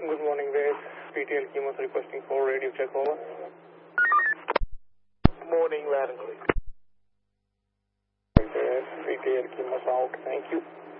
Good morning, Red. PTL Chemos requesting for radio check over. Morning, loud and clear. Red, PTL Chemos out. Thank you.